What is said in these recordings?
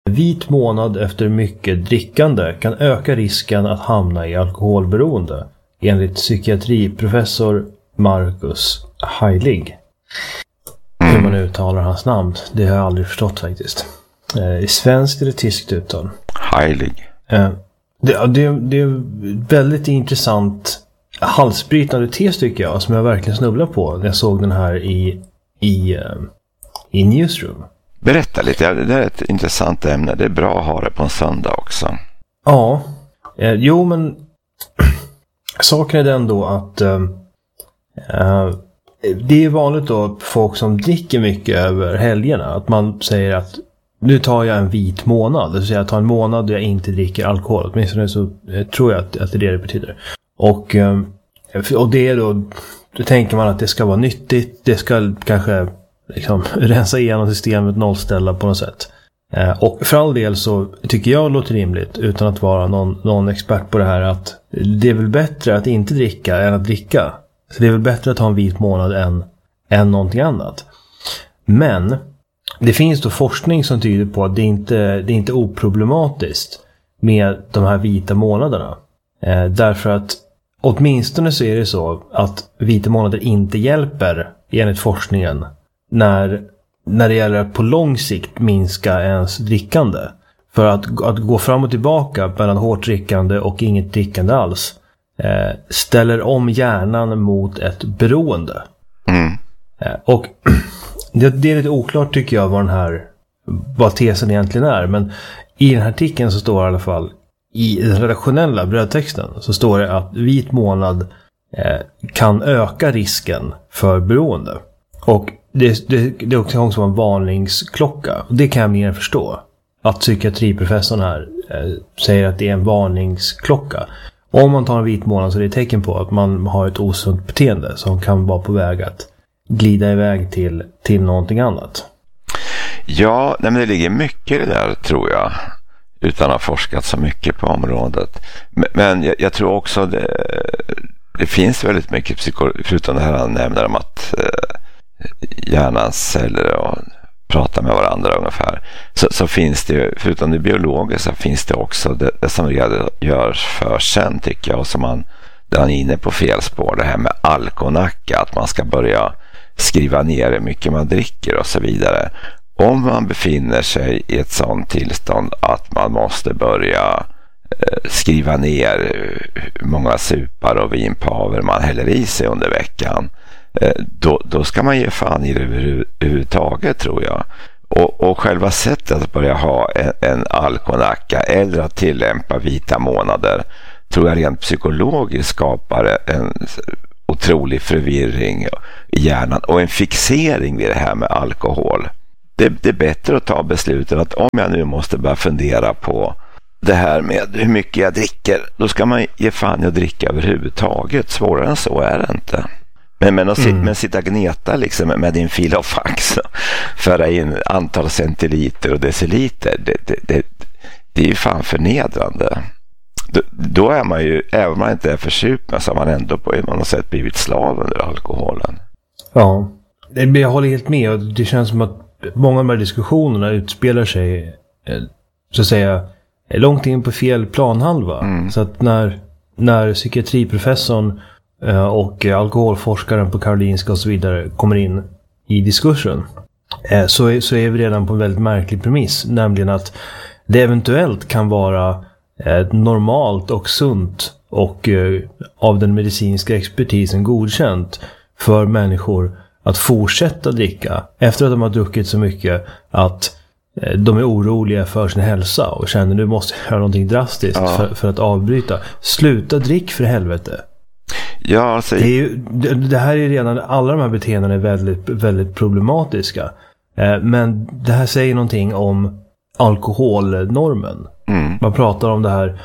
vit månad efter mycket drickande kan öka risken att hamna i alkoholberoende, enligt psykiatriprofessor Marcus Heilig. Hur man uttalar hans namn, det har jag aldrig förstått faktiskt. Svenskt eller tyskt uttal? Heilig. Det är väldigt intressant halsbrytande tes tycker jag, som jag verkligen snubblar på när jag såg den här i Newsroom. Berätta lite, det är ett intressant ämne. Det är bra att ha det på en söndag också. Ja, jo men saken är den då att det är vanligt då folk som dricker mycket över helgerna, att man säger att nu tar jag en vit månad, det vill säga jag tar en månad där jag inte dricker alkohol. Åtminstone så tror jag att det är det betyder. Och det är då tänker man att det ska vara nyttigt, det ska kanske liksom rensa igenom systemet, nollställa på något sätt. Och för all del så tycker jag låter rimligt, utan att vara någon expert på det här, att det är väl bättre att inte dricka än att dricka. Så det är väl bättre att ha en vit månad än någonting annat. Men det finns då forskning som tyder på att det är inte oproblematiskt med de här vita månaderna. Därför att åtminstone så är det så att vita månader inte hjälper enligt forskningen när det gäller att på lång sikt minska ens drickande. För att gå fram och tillbaka mellan hårt drickande och inget drickande alls ställer om hjärnan mot ett beroende. Och det är lite oklart tycker jag vad tesen egentligen är. Men i den här artikeln så står det i alla fall, i den redaktionella brödtexten så står det att vit månad kan öka risken för beroende. Och det är också en varningsklocka. Och det kan jag mer förstå. Att psykiatriprofessorn här säger att det är en varningsklocka. Om man tar en vit månad så är det ett tecken på att man har ett osunt beteende som kan vara på väg att glida iväg till någonting annat. Ja, men det ligger mycket i det där tror jag, utan att ha forskat så mycket på området. Men jag tror också det finns väldigt mycket förutom det här han nämner om att hjärnans celler och prata med varandra ungefär, så finns det, förutom det biologiska, finns det också det som görs för sen tycker jag, och som där han är inne på fel spår, det här med alkonacka, att man ska börja skriva ner hur mycket man dricker och så vidare. Om man befinner sig i ett sådant tillstånd att man måste börja skriva ner hur många supar och vinpaver man häller i sig under veckan, då ska man ge fan i det överhuvudtaget tror jag. Och själva sättet att börja ha en alkonacka eller att tillämpa vita månader tror jag rent psykologiskt skapar en otrolig förvirring i hjärnan och en fixering vid det här med alkohol. Det är bättre att ta beslutet att om jag nu måste börja fundera på det här med hur mycket jag dricker, då ska man ge fan i att dricka överhuvudtaget. Svårare än så är det inte. Men sitta gneta liksom med din filofax, föra in antal centiliter och deciliter, det är ju fan förnedrande. Då är man ju, även om man inte är försupen, så har man ändå på något sätt blivit slav under alkoholen. Ja, jag håller helt med, och det känns som att många av de här diskussionerna utspelar sig så att säga långt in på fel planhalva. Så att när psykiatriprofessorn och alkoholforskaren på Karolinska och så vidare kommer in i diskursen, så är vi redan på en väldigt märklig premiss, nämligen att det eventuellt kan vara normalt och sunt och av den medicinska expertisen godkänt för människor att fortsätta dricka efter att de har druckit så mycket att de är oroliga för sin hälsa och känner nu måste jag göra någonting drastiskt för att avbryta. Sluta drick för helvete. Ja, alltså... det här är redan, alla de här beteenden är väldigt, väldigt problematiska. Men det här säger någonting om alkoholnormen. Man pratar om det här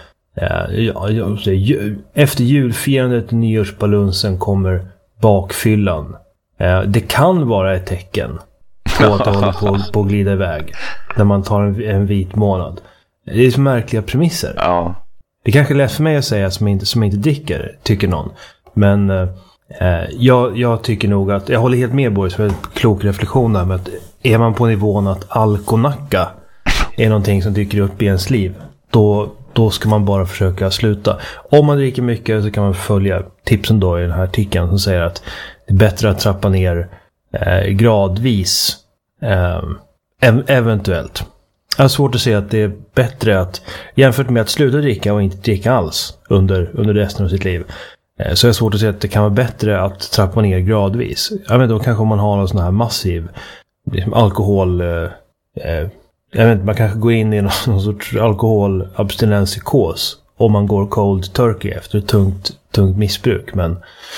efter julfirandet, nyårsbalunsen kommer bakfyllan. Det kan vara ett tecken på att det håller på att glida iväg när man tar en vit månad. Det är så märkliga premisser. Ja. Det kanske är lätt för mig att säga som inte dricker, tycker någon. Men jag tycker nog att jag håller helt med Boris, för en klok reflektion där med att är man på nivån att alkonacka är någonting som dyker upp i ens liv, då ska man bara försöka sluta. Om man dricker mycket så kan man följa tipsen då i den här artikeln som säger att det är bättre att trappa ner gradvis eventuellt. Jag har svårt att se att det är bättre att jämfört med att sluta dricka och inte dricka alls under resten av sitt liv. Så jag har svårt att se att det kan vara bättre att trappa ner gradvis. Jag vet inte, då kanske man har någon sån här massiv alkohol... jag vet inte, man kanske går in i någon sorts alkoholabstinenspsykos om man går cold turkey efter ett tungt missbruk. Men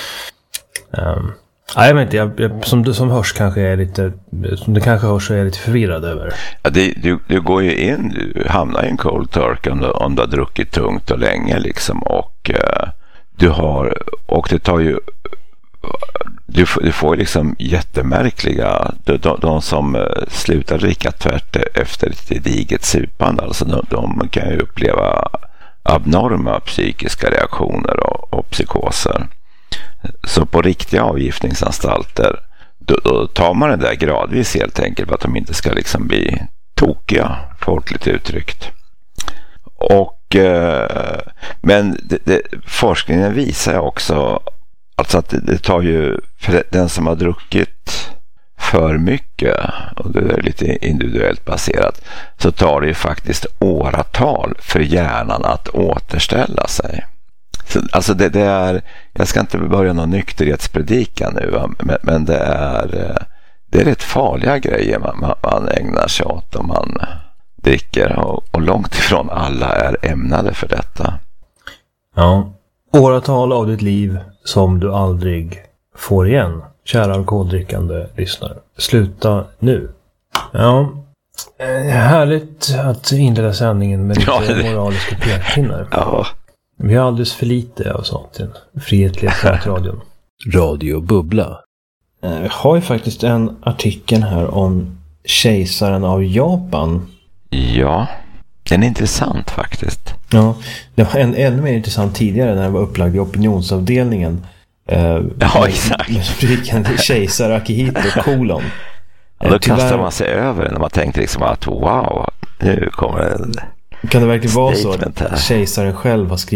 jag vet inte, som hörs kanske är lite, som det kanske hörs är jag lite förvirrad över. Ja, du går ju in, du hamnar i en cold turkey om du har druckit tungt och länge liksom, och det tar ju, du får liksom jättemärkliga, de som slutar dricka tvärt efter ett gediget supande, alltså de kan ju uppleva abnorma psykiska reaktioner och psykoser. Så på riktiga avgiftningsanstalter då tar man det där gradvis helt enkelt för att de inte ska liksom bli tokiga, folkligt uttryckt. Men forskningen visar också alltså att det tar ju, för den som har druckit för mycket, och det är lite individuellt baserat, så tar det ju faktiskt åratal för hjärnan att återställa sig. Så, alltså det är, jag ska inte börja någon nykterhetspredikan nu, men det är rätt farliga grejer man ägnar sig åt om man dricker, och långt ifrån alla är ämnade för detta. Ja, åratal av ditt liv som du aldrig får igen. Kära alkoholdrickande lyssnare, sluta nu. Ja, härligt att inleda sändningen med lite moraliska pekpinnar. Ja. Vi har alldeles för lite av sånt i den frihetliga pratradion. Radio Bubbla. Jag har ju faktiskt en artikel här om kejsaren av Japan. Ja, den är intressant faktiskt. Ja, det var en ännu mer intressant tidigare när den var upplagd i opinionsavdelningen. Ja, exakt. Med rubriken kejsare Akihito kolon. Ja, då kastar man sig över när man tänkte liksom att wow, nu kommer en... Kan det verkligen vara så att kejsaren själv har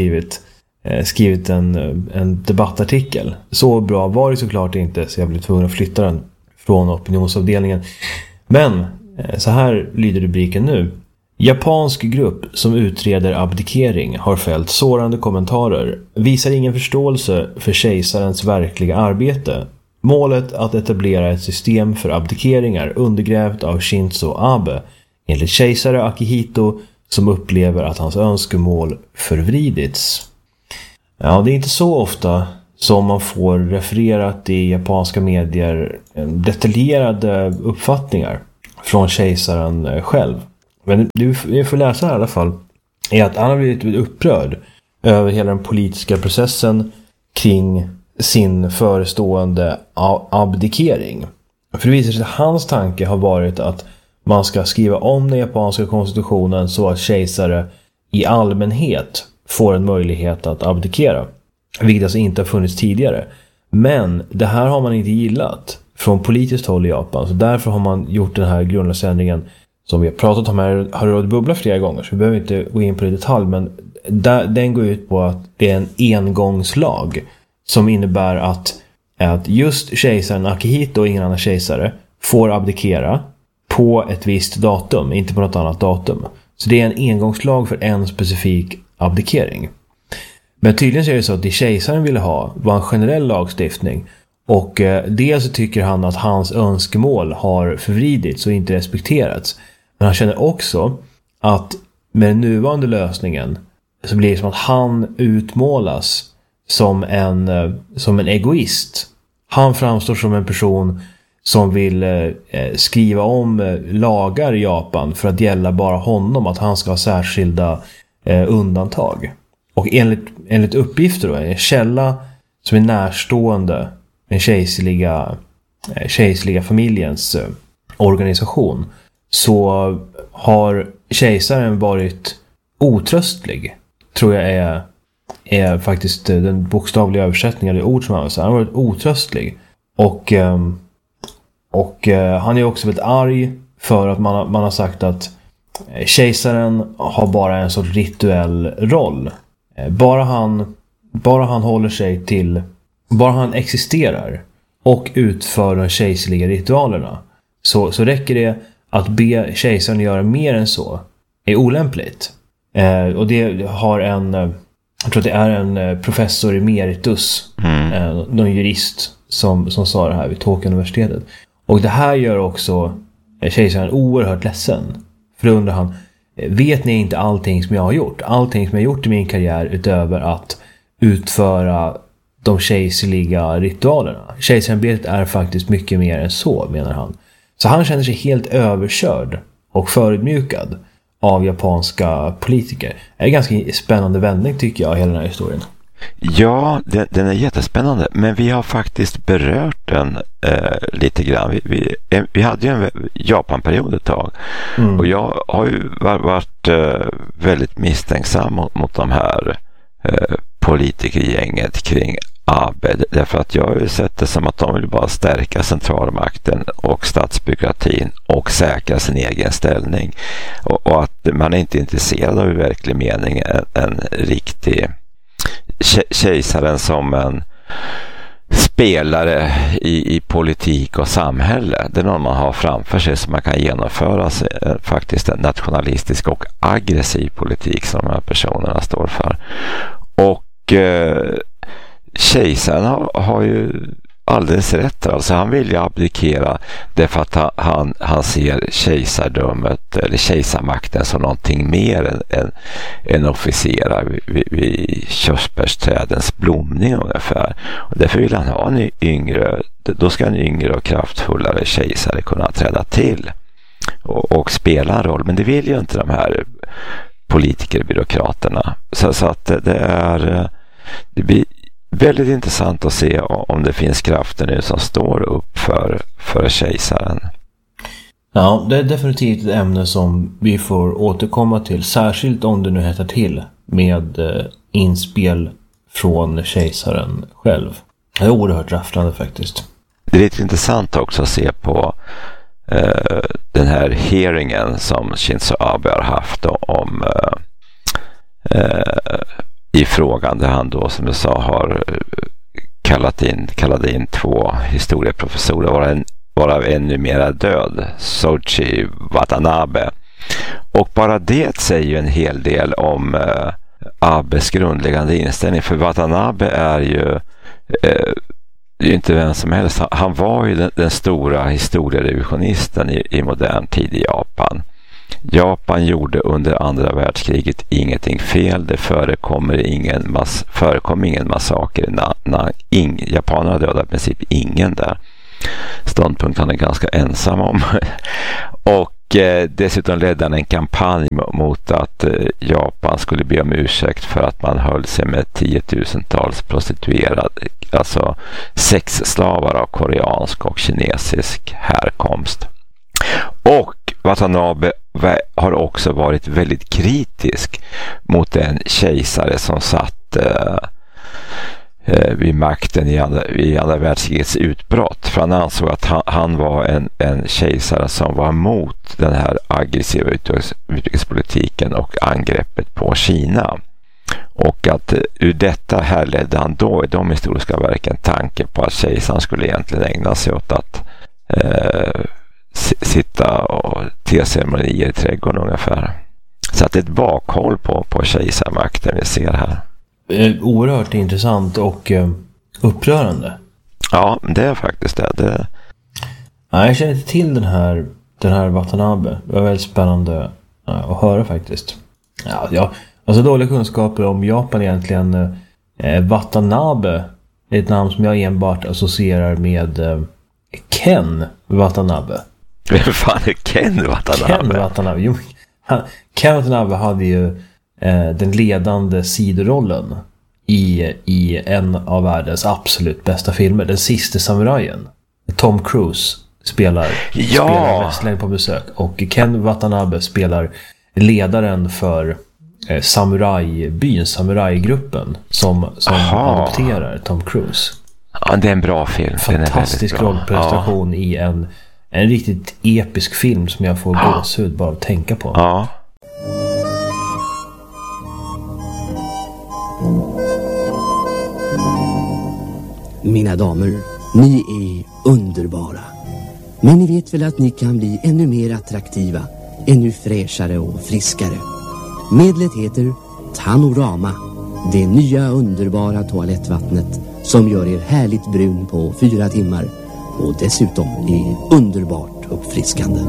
skrivit en debattartikel? Så bra var det såklart inte, så jag blev tvungen att flytta den från opinionsavdelningen. Men så här lyder rubriken nu. Japansk grupp som utreder abdikering har fällt sårande kommentarer. Visar ingen förståelse för kejsarens verkliga arbete. Målet att etablera ett system för abdikeringar undergrävt av Shinzo Abe, enligt kejsare Akihito, som upplever att hans önskemål förvridits. Ja, det är inte så ofta som man får refererat i japanska medier detaljerade uppfattningar från kejsaren själv. Men du får läsa här i alla fall är att han har blivit upprörd över hela den politiska processen kring sin förestående abdikering. För det visar sig att hans tanke har varit att man ska skriva om den japanska konstitutionen så att kejsare i allmänhet får en möjlighet att abdikera. Vilket alltså inte har funnits tidigare. Men det här har man inte gillat från politiskt håll i Japan. Så därför har man gjort den här grundlagsändringen som vi har pratat om här, har Radio Bubbla flera gånger. Så vi behöver inte gå in på det i detalj. Men den går ut på att det är en engångslag som innebär att just kejsaren Akihito och ingen annan kejsare får abdikera på ett visst datum, inte på något annat datum. Så det är en engångslag för en specifik abdikering. Men tydligen så är det så att det kejsaren ville ha var en generell lagstiftning. Och dels så tycker han att hans önskemål har förvridits och inte respekterats. Men han känner också att med den nuvarande lösningen så blir det som att han utmålas som en egoist. Han framstår som en person som vill skriva om lagar i Japan för att gälla bara honom, att han ska ha särskilda undantag. Och enligt uppgifter då, en källa som är närstående den kejserliga familjens organisation, så har kejsaren varit otröstlig, tror jag är faktiskt den bokstavliga översättningen av det ord som han har varit otröstlig. Och han är också väldigt arg för att man har sagt att kejsaren har bara en sorts rituell roll. Bara han håller sig till, bara han existerar och utför de kejserliga ritualerna, så räcker det. Att be kejsaren göra mer än så är olämpligt. Och det har jag tror att det är en professor emeritus, någon jurist som sa det här vid Tokyo-universitetet. Och det här gör också kejsaren oerhört ledsen. För då undrar han, vet ni inte allting som jag har gjort? Allting som jag har gjort i min karriär utöver att utföra de kejserliga ritualerna. Kejsarämbetet är faktiskt mycket mer än så, menar han. Så han känner sig helt överkörd och förödmjukad av japanska politiker. Det är en ganska spännande vändning, tycker jag, hela den här historien. Ja, den är jättespännande. Men vi har faktiskt berört den lite grann. Vi hade ju en Japan-period ett tag. Och jag har ju varit väldigt misstänksam mot de här politikergänget kring Abe, därför att jag har ju sett det som att de vill bara stärka centralmakten och statsbyråkratin och säkra sin egen ställning, och att man är inte intresserad av i verklig mening en riktig kejsaren som en spelare i politik och samhälle. Det är någon man har framför sig som man kan genomföra faktiskt en nationalistisk och aggressiv politik som de här personerna står för. Och kejsaren har ju alldeles rätt. Alltså han vill ju abdikera därför att han ser kejsardömet eller kejsarmakten som någonting mer än officerar vid körsbärsträdens blomning ungefär. Och därför vill han ha en yngre, då ska en yngre och kraftfullare kejsare kunna träda till och spela en roll. Men det vill ju inte de här politikerbyråkraterna. Så att det blir väldigt intressant att se om det finns krafter nu som står upp för kejsaren. Ja, det är definitivt ett ämne som vi får återkomma till, särskilt om det nu hettar till med inspel från kejsaren själv. Det är oerhört rafflande faktiskt. Det är lite intressant också att se på den här hearingen som Shinzo Abe har haft om i frågan där han då, som jag sa, har kallade in 2 historieprofessorer, varav en numera död, Soichi Watanabe. Och bara det säger ju en hel del om Abes grundläggande inställning, för Watanabe är ju inte vem som helst. Han var ju den stora historierevisionisten i modern tid i Japan. Japan gjorde under andra världskriget ingenting fel. Det förekom ingen massaker. Japanerna dödade i princip ingen där. Ståndpunkt han är ganska ensam om. Och dessutom ledde han en kampanj mot att Japan skulle be om ursäkt för att man höll sig med 10-tusentals prostituerade, alltså sexslavar av koreansk och kinesisk härkomst. Och Watanabe har också varit väldigt kritisk mot den kejsare som satt vid makten i andra världskrigets utbrott. För han ansåg att han var en kejsare som var emot den här aggressiva utrikespolitiken och angreppet på Kina. Och att ur detta härledde han då i de historiska verken tanke på att kejsaren skulle egentligen ägna sig åt att sitta och teceremonier i trädgården ungefär. Så att det är ett bakhåll på kejsarmakten vi ser här. Oerhört intressant och upprörande. Ja, det är faktiskt det. Ja, jag känner inte till den här Watanabe. Det var väldigt spännande att höra faktiskt. Ja, alltså dåliga kunskaper om Japan egentligen. Watanabe är ett namn som jag enbart associerar med Ken Watanabe. Vem fan är Ken Watanabe? Ken Watanabe. Jo, Ken Watanabe hade ju den ledande sidorollen i en av världens absolut bästa filmer, Den sista samurajen. Tom Cruise spelar wrestling på besök, och Ken Watanabe spelar ledaren för samurajbyn, samurajgruppen som adopterar Tom Cruise. Ja, det är en bra film. Fantastisk rollprestation i En riktigt episk film som jag får gåshud bara att tänka på. Ja. Mina damer, ni är underbara. Men ni vet väl att ni kan bli ännu mer attraktiva, ännu fräschare och friskare. Medlet heter Tanorama, det nya underbara toalettvattnet som gör er härligt brun på 4 timmar och dessutom är underbart uppfriskande.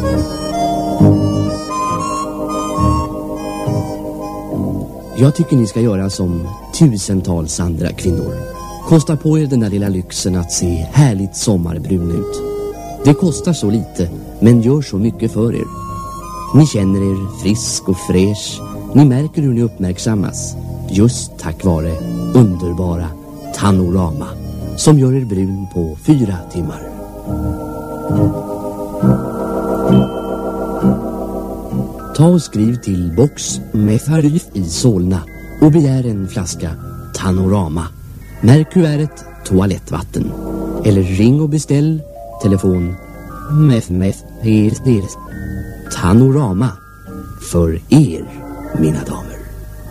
Jag tycker ni ska göra som tusentals andra kvinnor. Kosta på er den där lilla lyxen att se härligt sommarbrun ut. Det kostar så lite, men gör så mycket för er. Ni känner er frisk och fräsch. Ni märker hur ni uppmärksammas. Just tack vare underbara Tanorama, som gör er brun på 4 timmar. Ta och skriv till box med Farif i Solna och begär en flaska Tanorama. Märk kuvertet toalettvatten. Eller ring och beställ telefon Tanorama för er, mina damer.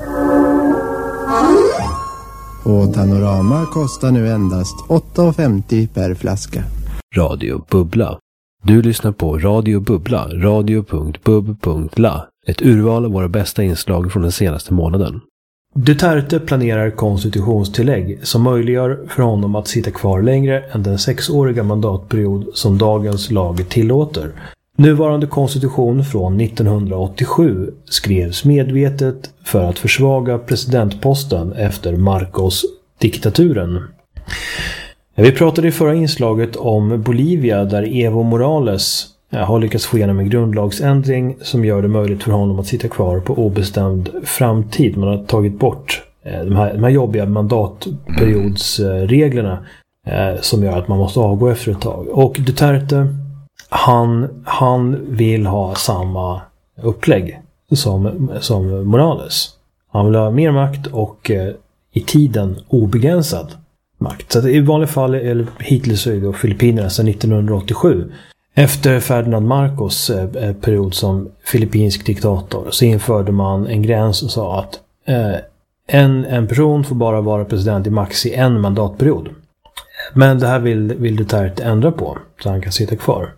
Och Tanorama kostar nu endast 8,50 per flaska. Radio Bubbla. Du lyssnar på Radio Bubbla, radio.bub.la. Ett urval av våra bästa inslag från den senaste månaden. Duterte planerar konstitutionstillägg som möjliggör för honom att sitta kvar längre än den 6-åriga mandatperiod som dagens lag tillåter. Nuvarande konstitution från 1987 skrevs medvetet för att försvaga presidentposten efter Marcos-diktaturen. Vi pratade i förra inslaget om Bolivia där Evo Morales har lyckats få igenom en grundlagsändring som gör det möjligt för honom att sitta kvar på obestämd framtid. Man har tagit bort de här jobbiga mandatperiodsreglerna som gör att man måste avgå efter ett tag. Och Duterte, han vill ha samma upplägg som Morales. Han vill ha mer makt och i tiden obegränsad makt. Så att i vanliga fall, eller hittills så är det Filippinerna sedan 1987. Efter Ferdinand Marcos period som filippinsk diktator så införde man en gräns och sa att en person får bara vara president i max i en mandatperiod. Men det här vill Duterte ändra på så han kan sitta kvar.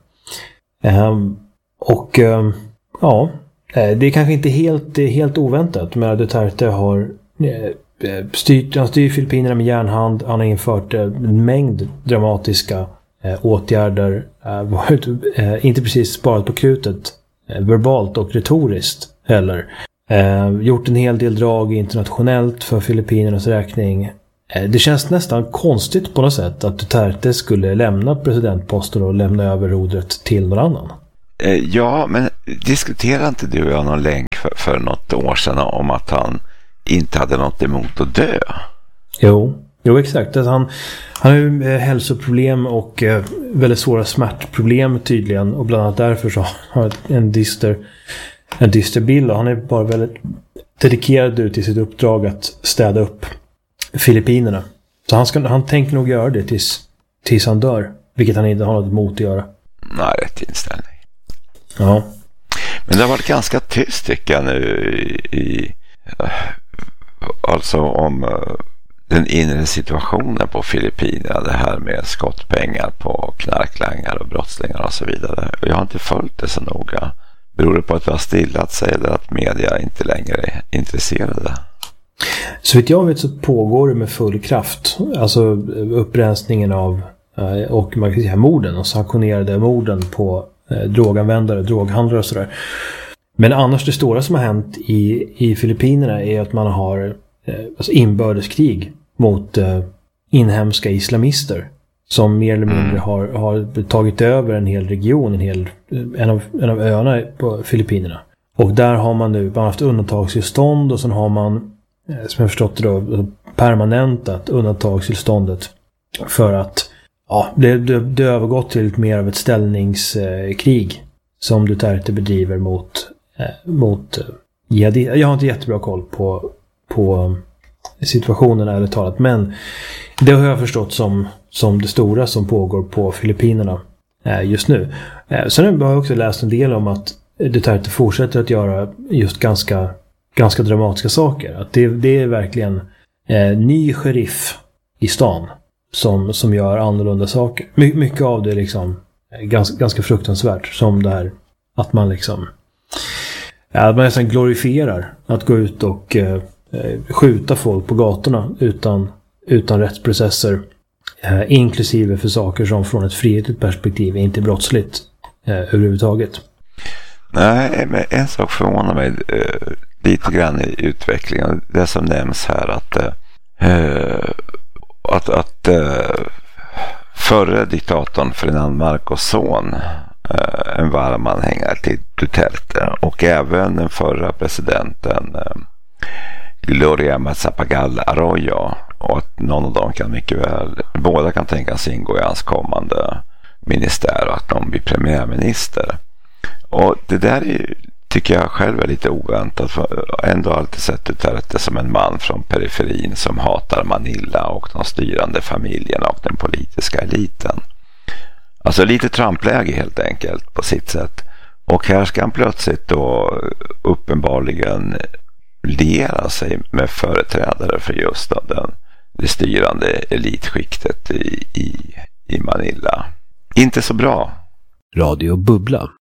Det är kanske inte helt oväntat, men Duterte har styr Filippinerna med järnhand. Han har infört en mängd dramatiska åtgärder, inte precis sparat på krutet verbalt och retoriskt heller. Gjort en hel del drag internationellt för Filippinernas räkning. Det känns nästan konstigt på något sätt att Duterte skulle lämna presidentposten och lämna över rodret till någon annan. Ja, men diskuterade inte du och jag någon länk för något år sedan om att han inte hade något emot att dö? Jo, exakt. Att han har ju hälsoproblem och väldigt svåra smärtproblem tydligen. Och bland annat därför så har han en dyster bild. Och han är bara väldigt dedikerad ut i sitt uppdrag att städa upp Filippinerna. Så han tänker nog göra det tills han dör. Vilket han inte har något emot att göra. Nej, rätt inställning. Ja. Men det har varit ganska tyst tycker jag nu alltså om den inre situationen på Filippinerna, det här med skottpengar på knarklangare och brottslingar och så vidare. Jag har inte följt det så noga. Beror det på att det har stillat sig eller att media inte längre är intresserade? Så vitt jag vet så pågår det med full kraft. Alltså upprensningen av och man kan säga morden och sanktionerade morden på droganvändare, droghandlare och sådär. Men annars det stora som har hänt i Filippinerna är att man har inbördeskrig mot inhemska islamister som mer eller mindre har tagit över en hel region, en av öarna på Filippinerna. Och där har man nu haft undantagstillstånd och sen har man, som jag förstått det då, permanentat undantagstillståndet för att det övergått till mer av ett ställningskrig som Duterte bedriver mot jihadister. Jag har inte jättebra koll på situationen ärligt talat, men det har jag förstått som det stora som pågår på Filippinerna just nu. Sen har jag också läst en del om att Duterte fortsätter att göra just ganska dramatiska saker. Att det är verkligen ny sheriff i stan som gör annorlunda saker. Mycket av det är liksom ganska fruktansvärt, som det här att man liksom att man nästan glorifierar att gå ut och skjuta folk på gatorna utan rättsprocesser, inklusive för saker som från ett frihetligt perspektiv är inte brottsligt överhuvudtaget. Nej, men en sak förvånar mig lite grann i utvecklingen. Det som nämns här att förre diktatorn Ferdinand Marcos son, en varm anhängare till Duterte, och även den förra presidenten Gloria Macapagal Arroyo, och att någon av dem kan mycket väl, båda kan tänkas ingå i hans kommande ministär och att någon blir premiärminister. Och det där tycker jag själv är lite oväntat, för ändå alltid sett Duterte som en man från periferin som hatar Manila och de styrande familjerna och den politiska eliten. Alltså lite Trump-läge helt enkelt på sitt sätt. Och här ska han plötsligt då uppenbarligen liera sig med företrädare för just det styrande elitskiktet i Manila. Inte så bra. Radio Bubbla.